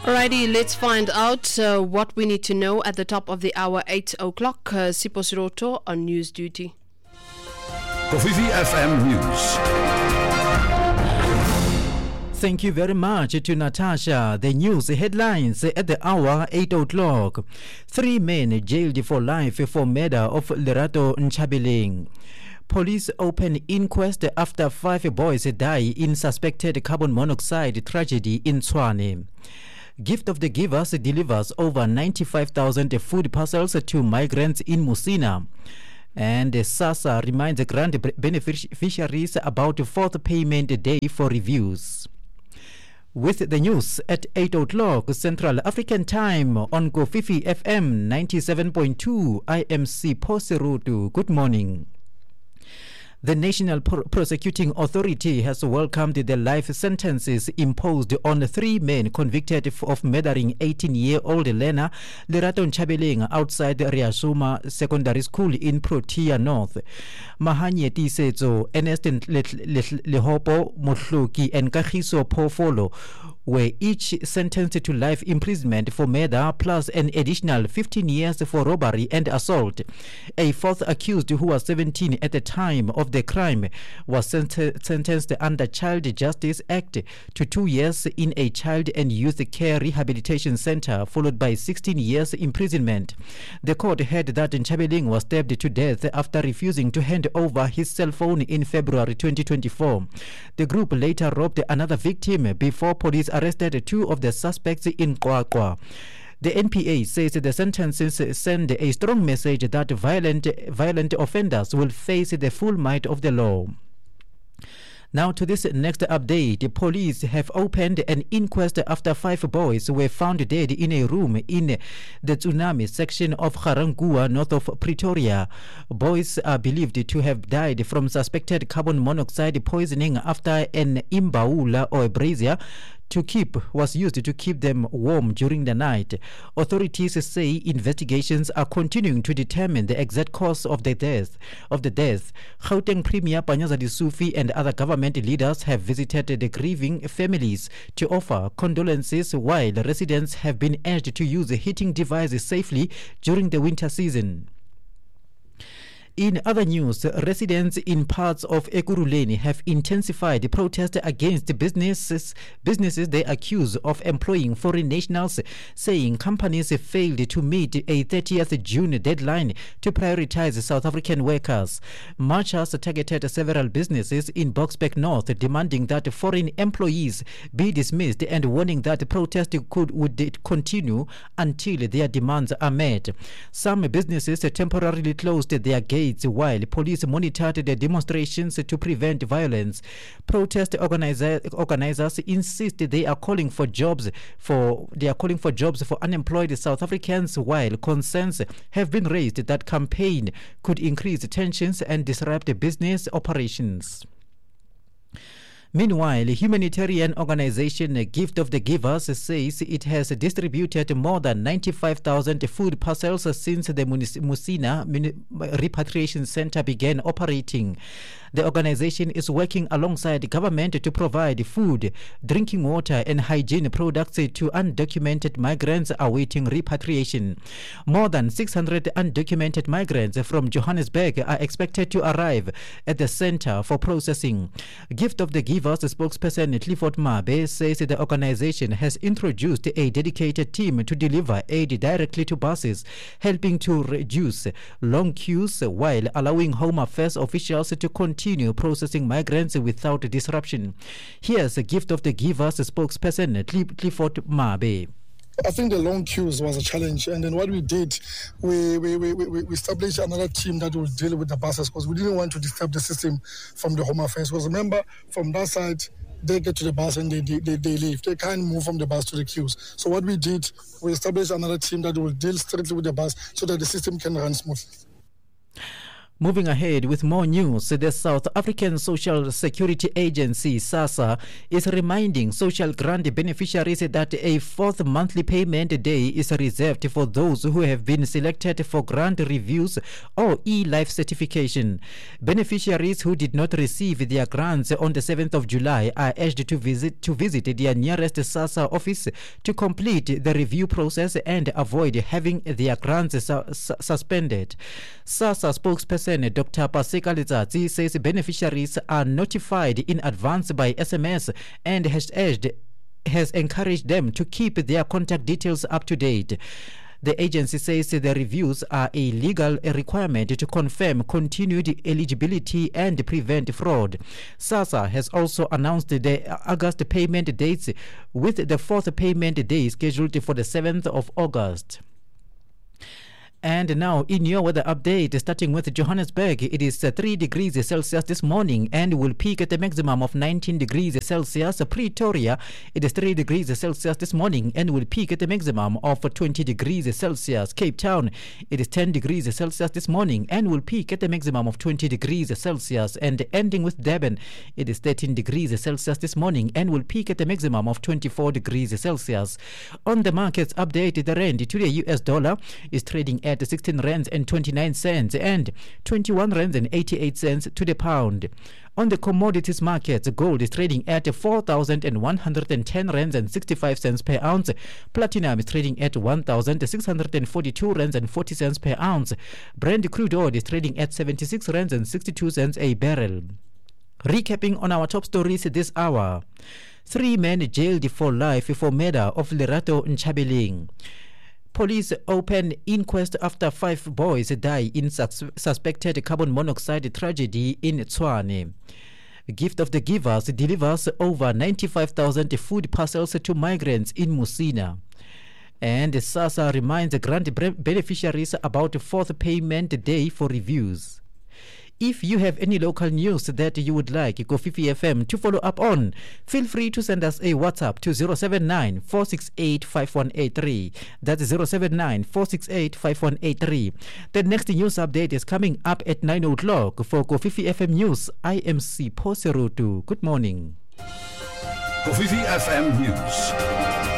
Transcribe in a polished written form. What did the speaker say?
Alrighty, let's find out what we need to know at the top of the hour, 8 o'clock. Sipho Siroto on news duty. Kofifi FM News. Thank you very much to Natasha. The news headlines at the hour, 8 o'clock. 3 men jailed for life for murder of Lerato Ntshabeleng. Police open inquest after 5 boys die in suspected carbon monoxide tragedy in Tshwane. Gift of the Givers delivers over 95,000 food parcels to migrants in Musina. And SASSA reminds grant beneficiaries about 4th payment day for reviews. With the news at 8 o'clock Central African Time on Kofifi FM 97.2, I am Sipho Siroto. Good morning. The National Prosecuting Authority has welcomed the life sentences imposed on 3 men convicted of murdering 18-year-old Lena Lerato Ntshabeleng outside Riasuma Secondary School in Protea North. Mahanye Tisetso, Ernest Lehopo Mohloki, and Kagiso Phofolo were each sentenced to life imprisonment for murder plus an additional 15 years for robbery and assault. A 4th accused, who was 17 at the time of the crime, was sentenced under Child Justice Act to 2 years in a child and youth care rehabilitation center, followed by 16 years imprisonment. The court heard that Ntshabeleng was stabbed to death after refusing to hand over his cell phone in February 2024. The group later robbed another victim before police arrested 2 of the suspects in QwaQwa. The NPA says the sentences send a strong message that violent offenders will face the full might of the law. Now to this next update. The police have opened an inquest after 5 boys were found dead in a room in the Tsunami section of Ga-Rankuwa, north of Pretoria. Boys are believed to have died from suspected carbon monoxide poisoning after an imbawula or a brazier was used to keep them warm during the night. Authorities say investigations are continuing to determine the exact cause of the death. Gauteng Premier Panyaza Lesufi and other government leaders have visited the grieving families to offer condolences, while residents have been urged to use heating devices safely during the winter season. In other news, residents in parts of Ekurhuleni have intensified the protest against businesses they accuse of employing foreign nationals, saying companies failed to meet a 30th June deadline to prioritize South African workers. Marchers targeted several businesses in Boksburg North, demanding that foreign employees be dismissed and warning that the protest would continue until their demands are met. Some businesses temporarily closed their gates while police monitored the demonstrations to prevent violence. Protest organizers insist they are calling for jobs for unemployed South Africans, while concerns have been raised that campaign could increase tensions and disrupt business operations. Meanwhile, humanitarian organization Gift of the Givers says it has distributed more than 95,000 food parcels since the Musina Repatriation Center began operating. The organization is working alongside the government to provide food, drinking water and hygiene products to undocumented migrants awaiting repatriation. More than 600 undocumented migrants from Johannesburg are expected to arrive at the center for processing. Gift of the Givers spokesperson Clifford Mabe says the organization has introduced a dedicated team to deliver aid directly to buses, helping to reduce long queues while allowing Home Affairs officials to continue processing migrants without disruption. Here's a Gift of the Givers spokesperson Clifford Mabe. I think the long queues was a challenge, and then what we did, we established another team that will deal with the buses, because we didn't want to disturb the system from the Home Affairs. Because remember, from that side, they get to the bus and they leave. They can't move from the bus to the queues. So what we did, we established another team that will deal strictly with the bus so that the system can run smoothly. Moving ahead with more news, the South African Social Security Agency, SASSA, is reminding social grant beneficiaries that a fourth monthly payment day is reserved for those who have been selected for grant reviews or e-life certification. Beneficiaries who did not receive their grants on the 7th of July are urged to visit their nearest SASSA office to complete the review process and avoid having their grants suspended. SASSA spokesperson Dr. Paseka Letsatsi says beneficiaries are notified in advance by SMS and has encouraged them to keep their contact details up to date. The agency says the reviews are a legal requirement to confirm continued eligibility and prevent fraud. SASSA has also announced the August payment dates, with the fourth payment day scheduled for the 7th of August. And now in your weather update, starting with Johannesburg, it is 3 degrees Celsius this morning and will peak at a maximum of 19 degrees Celsius. Pretoria, it is 3 degrees Celsius this morning and will peak at a maximum of 20 degrees Celsius. Cape Town, it is 10 degrees Celsius this morning and will peak at a maximum of 20 degrees Celsius. And ending with Durban, it is 13 degrees Celsius this morning and will peak at a maximum of 24 degrees Celsius. On the markets update, the rand to the US dollar is trading at 16 rands and 29 cents and 21 rands and 88 cents to the pound. On the commodities markets, gold is trading at 4,110 rands and 65 cents per ounce. Platinum is trading at 1,642 rands and 40 cents per ounce. Brent crude oil is trading at 76 rands and 62 cents a barrel. Recapping on our top stories this hour: 3 men jailed for life for murder of Lerato Nchabeling. Police open inquest after 5 boys die in suspected carbon monoxide tragedy in Tshwane. Gift of the Givers delivers over 95,000 food parcels to migrants in Musina. And SASSA reminds grant beneficiaries about fourth payment day for reviews. If you have any local news that you would like Kofifi FM to follow up on, feel free to send us a WhatsApp to 079 468 5183. That's 079 468 5183. The next news update is coming up at 9 o'clock. For Kofifi FM News, I am Sipho Serutu. Good morning. Kofifi FM News.